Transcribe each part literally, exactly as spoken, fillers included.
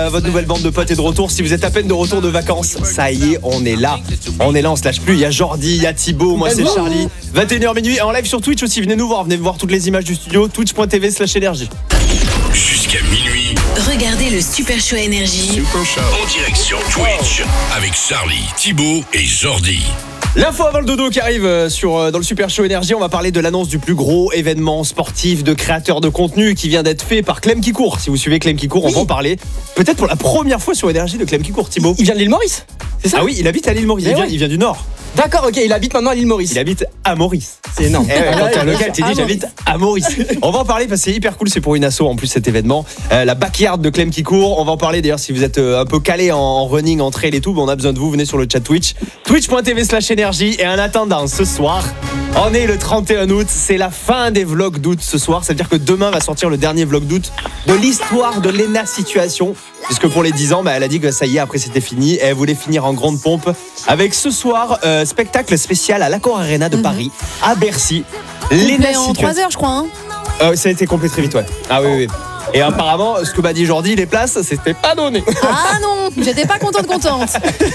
votre nouvelle bande de potes est de retour. Si vous êtes à peine de retour de vacances, ça y est, on est là. On est là, on se lâche plus. Il y a Jordi, il y a Thibaut, moi c'est Charlie. vingt et une heures minuit et en live sur Twitch aussi. Venez nous voir, venez voir toutes les images du studio. Twitch.tv slash énergie. Jusqu'à minuit. Regardez le Super Show Énergie. Super Show. En direct sur Twitch. Avec Charlie, Thibaut et Jordi. L'info avant le dodo qui arrive sur, dans le Super Show Énergie. On va parler de l'annonce du plus gros événement sportif de créateurs de contenu qui vient d'être fait par Clem Kikour. Si vous suivez Clem Kikour, oui. On va en parler. Peut-être pour la première fois sur Énergie de Clem Kikour, Thibaut. Il vient de l'île Maurice, c'est ça? Ah oui, il habite à l'île Maurice. Il vient, ouais. il vient du Nord. D'accord, ok, il habite maintenant à l'île Maurice. Il habite à Maurice. C'est énorme. Eh ouais, quand t'es un local, tu dis j'habite à Maurice. On va en parler parce que c'est hyper cool, c'est pour une asso en plus cet événement. Euh, la backyard de Clem Kikour. On va en parler d'ailleurs si vous êtes euh, un peu calé en, en running, en trail et tout, ben, on a besoin de vous, venez sur le chat Twitch. Twitch.tv slash énergie. Et en attendant, ce soir, on est le trente et un août, c'est la fin des vlogs d'août ce soir. Ça veut dire que demain va sortir le dernier vlog d'août de l'histoire de Léna Situation. Puisque pour les dix ans, bah, elle a dit que ça y est, après c'était fini. Et elle voulait finir en grande pompe avec ce soir, euh, spectacle spécial à l'Accor Arena de Paris, à Bercy. Léna en trois heures, je crois. Hein. Euh, ça a été complet très vite, ouais. Ah oui, oui. Et apparemment, ce que m'a dit Jordi, les places, c'était pas donné. Ah non, j'étais pas contente, contente.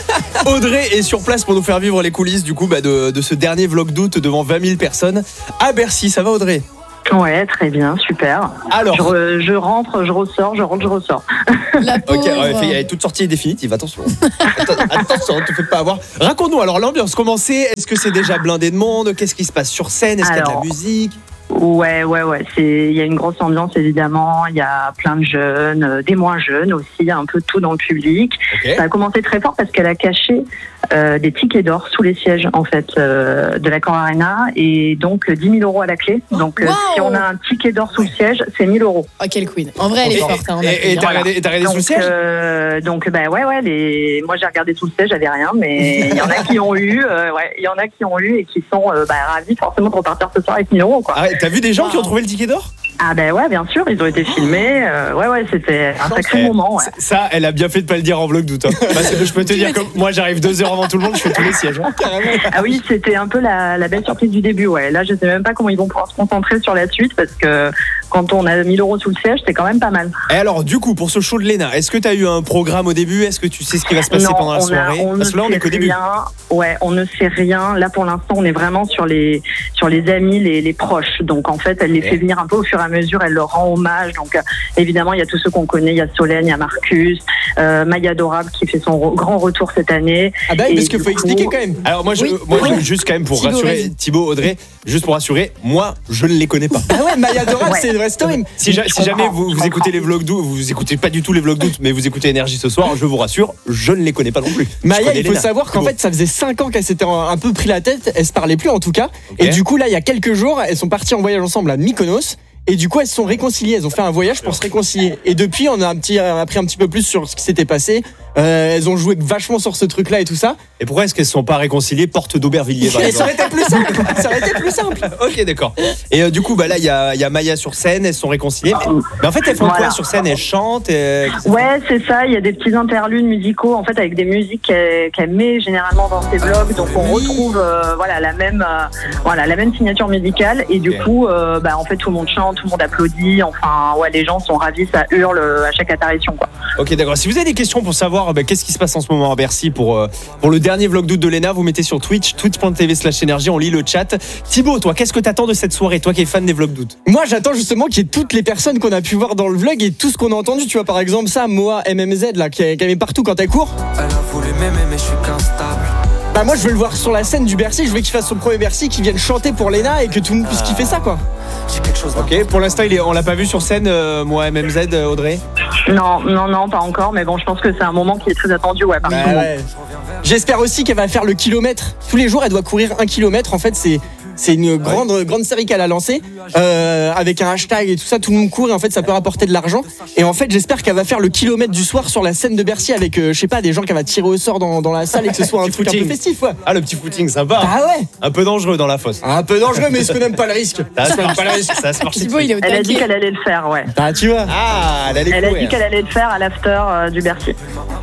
Audrey est sur place pour nous faire vivre les coulisses du coup bah, de, de ce dernier vlog d'août devant vingt mille personnes à Bercy. Ça va, Audrey ? Ouais, très bien, super. Alors, je, re, je rentre, je ressors, je rentre, je ressors. La pauvre. Ok, ouais, il y a toute sortie définitive, attention. Attention, ne te fais pas avoir. Raconte-nous alors l'ambiance, comment c'est ? Est-ce que c'est déjà blindé de monde ? Qu'est-ce qui se passe sur scène ? Est-ce alors, qu'il y a de la musique ? Ouais, ouais, ouais. C'est, il y a une grosse ambiance évidemment. Il y a plein de jeunes, euh, des moins jeunes aussi. Il y a un peu de tout dans le public. Okay. Ça a commencé très fort parce qu'elle a caché euh, des tickets d'or sous les sièges en fait euh, de l'Accor Arena et donc dix mille euros à la clé. Donc wow. euh, si on a un ticket d'or sous le siège, c'est mille euros. Oh quelle queen. En vrai, elle est forte. Hein, et et t'as regardé, t'as regardé sous le siège euh, Donc bah ouais, ouais. Les... Moi j'ai regardé sous le siège, j'avais rien, mais il y en a qui ont eu, euh, ouais, il y en a qui ont eu et qui sont euh, bah, ravis forcément de repartir ce soir avec mille euros quoi. Ah ouais, t'as vu des gens wow. qui ont trouvé le ticket d'or ? Ah ben ouais, bien sûr, ils ont été filmés. Euh, ouais, ouais, c'était un sacré eh, moment. Ouais. Ça, elle a bien fait de pas le dire en vlog d'août. Hein. Parce que je peux te dire que moi, j'arrive deux heures avant tout le monde, je fais tous les sièges. Hein. Ah oui, c'était un peu la, la belle surprise du début. Ouais. Là, je sais même pas comment ils vont pouvoir se concentrer sur la suite parce que quand on a mille euros sous le siège, c'est quand même pas mal. Et alors, du coup, pour ce show de Léna, est-ce que tu as eu un programme au début ? Est-ce que tu sais ce qui va se passer non, pendant la on soirée ? a, on Parce que là, on est qu'au début. Ouais, on ne sait rien. Là, pour l'instant, on est vraiment sur les sur les amis, les, les proches. Donc, en fait, elle les okay. fait venir un peu au fur et à mesure. Elle leur rend hommage. Donc, euh, évidemment, il y a tous ceux qu'on connaît. Il y a Solène, il y a Marcus, euh, Maya Adorable qui fait son re- grand retour cette année. Ah bah oui, parce qu'il faut coup... expliquer quand même. Alors, moi, je, oui. moi, je, juste quand même pour Thibaut, rassurer Thibaut, Audrey, juste pour rassurer, moi, je ne les connais pas. Ah ouais, Maya Adorable, ouais. c'est une vraie story. Si, ja, si jamais vous, vous écoutez les vlogs d'août, vous écoutez pas du tout les vlogs d'août, mais vous écoutez Énergie ce soir, je vous rassure, je ne les connais pas non plus. Maya, il faut Léna. savoir qu'en fait, ça faisait cinq ans qu'elle s'était un peu pris la tête, elle se parlait plus en tout cas. Okay. Et du coup, là, il y a quelques jours, elles sont parties en voyage ensemble à Mykonos. Et du coup, elles se sont réconciliées. Elles ont fait un voyage pour se réconcilier. Et depuis, on a un petit, on a appris un petit peu plus sur ce qui s'était passé. Euh, elles ont joué vachement sur ce truc-là et tout ça. Et pourquoi est-ce qu'elles ne sont pas réconciliées porte d'Aubervilliers par exemple ? Ça aurait été plus simple. Ça aurait été plus simple. Ok, d'accord. Et euh, du coup, bah là, il y a, y a Maya sur scène. Elles sont réconciliées. Mais, mais en fait, elles font voilà. quoi sur scène ? Elles chantent et... Ouais, c'est ça. Il y a des petits interludes musicaux, en fait, avec des musiques qu'elle, qu'elle met généralement dans ses vlogs. Donc, on retrouve, euh, voilà, la même, euh, voilà, la même signature musicale. Et du okay. coup, euh, bah, en fait, tout le monde chante, tout le monde applaudit. Enfin, ouais, les gens sont ravis. Ça hurle à chaque apparition, quoi. Ok, d'accord. Si vous avez des questions pour savoir bah, qu'est-ce qui se passe en ce moment à Bercy pour, euh, pour le dernier vlog d'août de Léna, vous mettez sur Twitch, twitch.tv slash énergie, on lit le chat. Thibaut, toi, qu'est-ce que t'attends de cette soirée, toi qui es fan des vlogs d'août ? Moi, j'attends justement qu'il y ait toutes les personnes qu'on a pu voir dans le vlog et tout ce qu'on a entendu. Tu vois, par exemple, ça, Moa M M Z, là, qui est partout quand elle court. Elle a voulu m'aimer, mais je suis qu'instable. Bah moi je veux le voir sur la scène du Bercy, je veux qu'il fasse son premier Bercy, qu'il vienne chanter pour Léna et que tout le monde puisse kiffer ça quoi. Ok, pour l'instant il est, on l'a pas vu sur scène, euh, moi M M Z, euh, Audrey ? Non, non, non, pas encore, mais bon je pense que c'est un moment qui est très attendu, ouais, par bah tout le monde. J'espère aussi qu'elle va faire le kilomètre. Tous les jours elle doit courir un kilomètre, en fait c'est... C'est une grande, ouais. grande série qu'elle a lancée euh, avec un hashtag et tout ça, tout le monde court et en fait ça peut rapporter de l'argent. Et en fait j'espère qu'elle va faire le kilomètre du soir sur la scène de Bercy avec, euh, je sais pas, des gens qu'elle va tirer au sort dans, dans la salle et que ce soit un truc footing. Un peu festif. Ouais. Ah le petit footing sympa. Ah ouais. Un peu dangereux dans la fosse. Un peu dangereux mais est-ce qu'on n'aime pas le risque ? Ça se marche pas le risque, ça se marche. Elle a dit qu'elle allait le faire, ouais. Ah tu vois. Ah elle, elle a dit qu'elle allait le faire à l'after euh, du Bercy.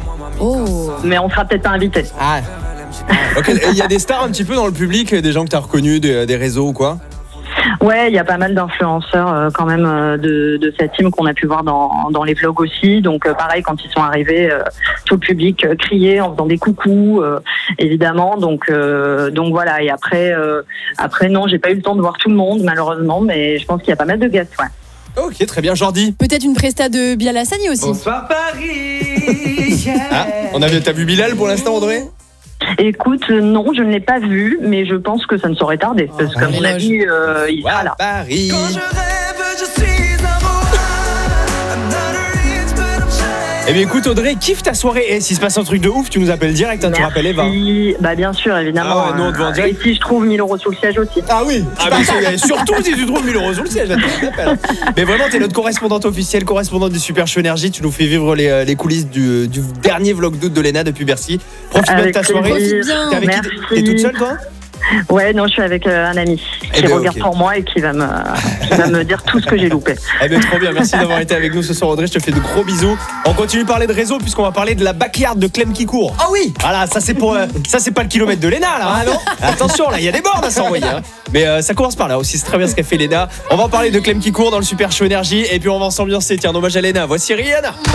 Oh. Mais on sera peut-être pas invités. Ah. Ok, il y a des stars un petit peu dans le public, des gens que tu as reconnus, des, des réseaux ou quoi ? Ouais, il y a pas mal d'influenceurs euh, quand même euh, de, de cette team qu'on a pu voir dans, dans les vlogs aussi. Donc euh, pareil, quand ils sont arrivés, euh, tout le public euh, criait en faisant des coucous, euh, évidemment. Donc euh, donc voilà. Et après euh, après non, j'ai pas eu le temps de voir tout le monde malheureusement, mais je pense qu'il y a pas mal de guests. Ouais. Ok, très bien, Jordi. Peut-être une presta de Bilal Hassani aussi. Bonsoir Paris. Yeah. Ah, on a vu, t'as vu Bilal pour l'instant, Audrey? Écoute, euh, non, je ne l'ai pas vu, mais je pense que ça ne saurait tarder parce qu'à un mon éloge. avis, euh, il sera là. Paris. Quand je rêve, je suis un roi. I'm not a rich, but I'm shining. Eh bien écoute Audrey, kiffe ta soirée. Et s'il se passe un truc de ouf, tu nous appelles direct, hein, tu rappelles Eva. Merci. Bah bien sûr, évidemment. Ah ouais, nous, on te voit en Euh, direct. Et si je trouve mille euros sous le siège aussi. Ah oui. Ah mais c'est- surtout si tu trouves mille euros sur le siège, attends, je t'appelle. Mais vraiment, t'es notre correspondante officielle, correspondante du Super Show Énergie. Tu nous fais vivre les, euh, les coulisses du, du dernier vlog d'août de Léna depuis Bercy. Profite bien de Avec ta soirée. plaisir. Profite bien. T'es avec qui? Merci. T'es toute seule toi? Ouais, non, je suis avec euh, un ami Eh qui ben, regarde ok. pour moi et qui va me, qui va me dire tout ce que j'ai loupé. Eh bien trop bien, merci d'avoir été avec nous ce soir Audrey, je te fais de gros bisous. On continue de parler de réseau puisqu'on va parler de la backyard de Clem qui court. Ah oui. Voilà, ça c'est pour euh, ça c'est pas le kilomètre de Léna là. Ah non. Attention là, il y a des bornes à s'envoyer. Hein. Mais euh, ça commence par là aussi, c'est très bien ce qu'a fait Léna. On va en parler de Clem qui court dans le Super Show Énergie et puis on va s'ambiancer. Tiens, un hommage à Léna. Voici Rihanna.